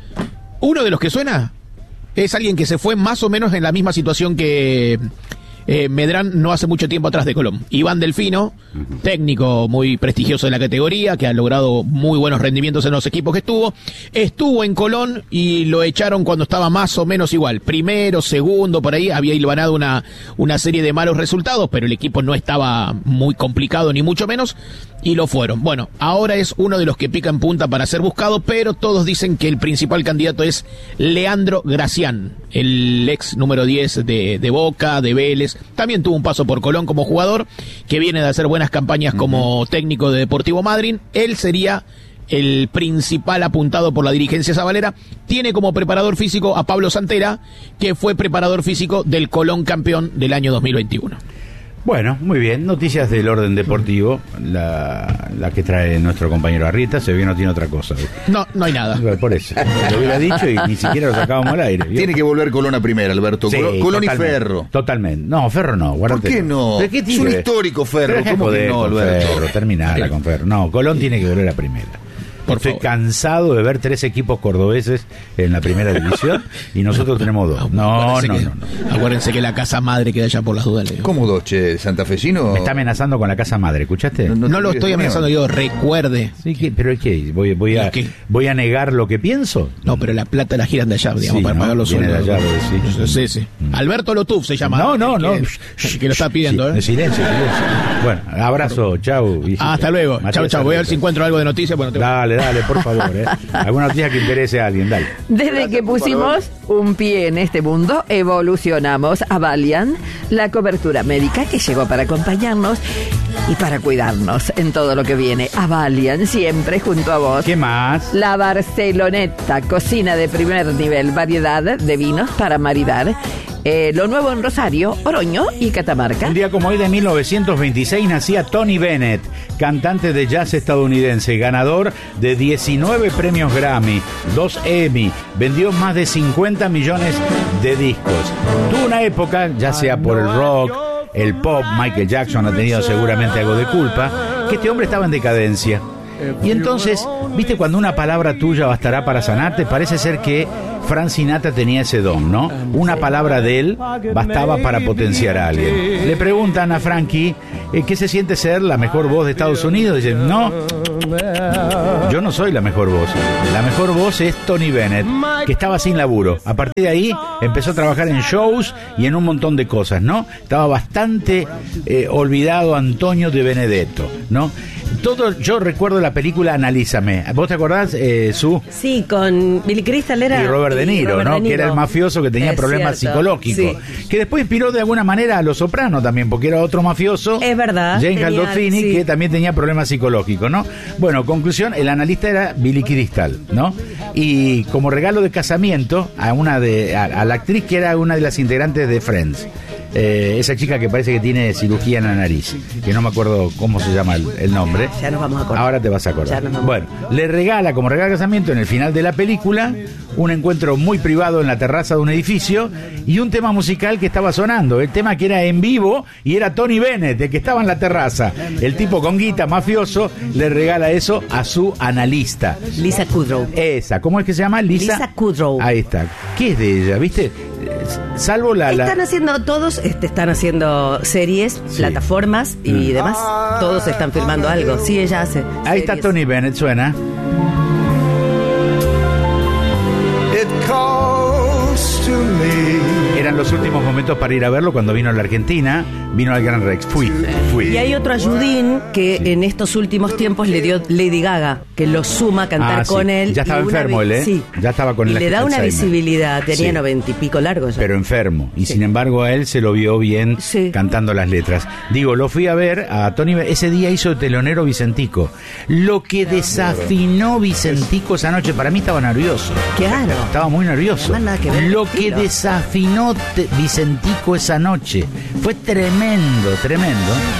L: Uno de los que suena es alguien que se fue más o menos en la misma situación que eh, Medrán no hace mucho tiempo atrás de Colón. Iván Delfino, técnico muy prestigioso de la categoría, que ha logrado muy buenos rendimientos en los equipos que estuvo. Estuvo en Colón y lo echaron cuando estaba más o menos igual. Primero, segundo, por ahí había hilvanado una, una serie de malos resultados, pero el equipo no estaba muy complicado ni mucho menos. Y lo fueron. Bueno, ahora es uno de los que pica en punta para ser buscado, pero todos dicen que el principal candidato es Leandro Gracián, el ex número diez de, de Boca, de Vélez. También tuvo un paso por Colón como jugador, que viene de hacer buenas campañas como técnico de Deportivo Madryn. Él sería el principal apuntado por la dirigencia sabalera. Tiene como preparador físico a Pablo Santera, que fue preparador físico del Colón campeón del año dos mil veintiuno.
A: Bueno, muy bien, noticias del orden deportivo, la, la que trae nuestro compañero Arrieta, se ve que no tiene otra cosa.
L: No, no hay nada.
A: Por eso, lo hubiera dicho y ni siquiera lo sacábamos al aire. ¿Vio?
C: Tiene que volver Colón a primera, Alberto.
A: Sí,
C: Colón, Colón y Ferro.
A: Totalmente. No, Ferro no, guárdate.
C: ¿Por qué no?
A: ¿Qué
C: es un histórico Ferro, ¿cómo que no, Alberto?
A: Ferro, terminala con Ferro. No, Colón tiene que volver a primera. Por Estoy favor. cansado de ver tres equipos cordobeses en la primera división y nosotros tenemos dos. No, no,
L: que,
A: no, no.
L: Acuérdense que la casa madre queda allá por las dudas.
C: ¿Cómo dos, che? ¿Santafesino?
A: Me está amenazando con la casa madre, ¿escuchaste?
L: No, no, no lo estoy amenazando yo, recuerde.
A: Sí, ¿qué? ¿Pero qué? ¿Voy, voy, a, ¿Voy a negar lo que pienso?
L: No, pero la plata la giran de allá, digamos, sí, para
A: ¿no?
L: pagar los sueldos.
A: De allá, sí,
L: sí, sí. Mm. Alberto Lotuf se llama.
A: No, no, no.
L: Que, que lo está pidiendo,
A: sí,
L: ¿eh?
A: Silencio, silencio. Bueno, abrazo, chau.
L: Ah, hasta luego. Chau, chau. Voy a ver si encuentro algo de noticias. Bueno, te...
A: Dale, dale, por favor. ¿eh? Alguna noticia que interese a alguien, dale.
B: Desde Gracias, que pusimos un pie en este mundo, evolucionamos a Valiant, la cobertura médica que llegó para acompañarnos Y para cuidarnos en todo lo que viene, Avalian siempre junto a vos.
A: ¿Qué más?
B: La Barceloneta, cocina de primer nivel, variedad de vinos para maridar. Eh, lo nuevo en Rosario, Oroño y Catamarca.
A: Un día como hoy de mil novecientos veintiséis nacía Tony Bennett, cantante de jazz estadounidense, ganador de diecinueve premios Grammy, dos Emmy, vendió más de cincuenta millones de discos. Tuvo una época, ya sea por el rock, el pop, Michael Jackson ha tenido seguramente algo de culpa, que este hombre estaba en decadencia. Y entonces, viste, cuando una palabra tuya bastará para sanarte, parece ser que Frank Sinatra tenía ese don, ¿no? Una palabra de él bastaba para potenciar a alguien. Le preguntan a Frankie eh, ¿qué se siente ser la mejor voz de Estados Unidos? Dicen, no, yo no soy la mejor voz. La mejor voz es Tony Bennett, que estaba sin laburo. A partir de ahí empezó a trabajar en shows y en un montón de cosas, ¿no? Estaba bastante eh, olvidado Antonio de Benedetto, ¿no? Todo, yo recuerdo la película Analízame. ¿Vos te acordás, eh, Su?
M: Sí, con Billy Crystal era...
A: Y Robert De Niro,
M: Robert
A: ¿no?
M: De Niro.
A: Que era el mafioso que tenía
M: Es
A: problemas
M: cierto,
A: psicológicos.
M: sí.
A: Que después inspiró de alguna manera a Los Soprano también, porque era otro mafioso.
M: Es verdad.
A: Jane
M: tenía-
A: Gandolfini,
M: sí.
A: que también tenía problemas psicológicos, ¿no? Bueno, conclusión, el analista era Billy Crystal, ¿no? Y como regalo de casamiento a una de a, a la actriz que era una de las integrantes de Friends. Eh, esa chica que parece que tiene cirugía en la nariz, que no me acuerdo cómo se llama el, el nombre.
M: Ya nos vamos a acordar.
A: Ahora te vas a
M: Ya
A: acordar.
M: nos vamos.
A: Bueno, le regala como regalo de casamiento en el final de la película un encuentro muy privado en la terraza de un edificio y un tema musical que estaba sonando, el tema que era en vivo y era Tony Bennett, el que estaba en la terraza. El tipo con guita, mafioso, le regala eso a su analista.
M: Lisa Kudrow.
A: Esa, ¿cómo es que se llama? Lisa,
M: Lisa Kudrow.
A: Ahí está. ¿Qué es de ella? ¿Viste? Salvo la... la...
M: Están haciendo todos, este, están haciendo series,
A: Sí.
M: plataformas y
A: Mm.
M: demás. Todos están filmando algo. Sí, ella hace.
A: Ahí está
M: series.
A: Tony Bennett, suena. Eran los últimos momentos para ir a verlo cuando vino a la Argentina, vino al Gran Rex. Fui, fui.
M: Y hay otro ayudín que en estos últimos tiempos le dio Lady Gaga, que lo suma a cantar
A: Ah, sí.
M: con él.
A: Ya
M: y
A: estaba
M: una
A: enfermo
M: vi-
A: él, ¿eh?
M: Sí.
A: Ya estaba con
M: Y
A: el
M: le da una
A: Alzheimer.
M: visibilidad, tenía
A: Sí.
M: noventa y pico largos ya.
A: Pero enfermo. Y sin embargo a él se lo vio bien cantando las letras. Digo, lo fui a ver a Tony Bennett. Ese día hizo telonero Vicentico. Lo que desafinó Vicentico esa noche, para mí estaba nervioso.
M: Claro.
A: Estaba muy nervioso.
M: Además, nada que ver
A: Lo
M: el
A: que
M: estilo.
A: desafinó te- Vicentico esa noche fue tremendo, tremendo.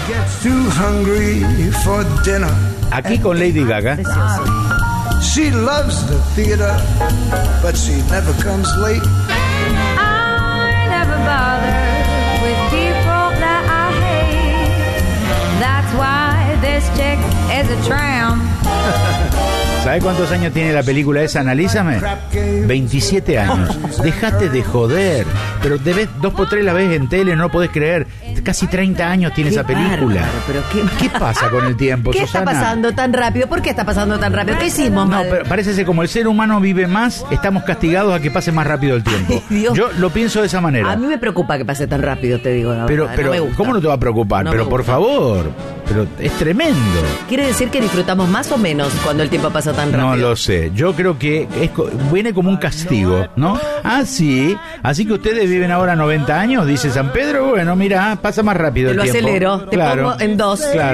A: Aquí con Lady Gaga.
N: She loves the theater, but she never comes late.
O: I never bother with people that I hate. That's why this chick is a tramp.
A: ¿Sabes cuántos años tiene la película esa? Analízame. veintisiete años. Dejate de joder. Pero te ves dos por tres la ves en tele, no lo podés creer. Casi treinta años tiene
M: Qué
A: esa película.
M: bárbaro, pero qué...
A: ¿Qué pasa con el tiempo,
M: ¿Qué
A: Susana?
M: está pasando tan rápido? ¿Por qué está pasando tan rápido? ¿Qué hicimos
A: No,
M: mal?
A: pero parece ser como el ser humano vive más, estamos castigados a que pase más rápido el tiempo.
M: Ay, Dios.
A: Yo lo pienso de esa manera.
M: A mí me preocupa que pase tan rápido, te digo la
A: Pero,
M: verdad.
A: pero
M: no me gusta.
A: ¿cómo no te va a preocupar?
M: No
A: pero
M: me
A: por
M: gusta.
A: favor, pero es tremendo.
M: ¿Quiere decir que disfrutamos más o menos cuando el tiempo pasa tan rápido?
A: No lo sé. Yo creo que es, co- viene como un castigo, ¿no? Ah, sí. Así que ustedes viven ahora noventa años, dice San Pedro. Bueno, mira, pasa más rápido
M: Te
A: el
M: lo
A: tiempo.
M: acelero, te
A: Claro.
M: pongo en dos.
A: Claro.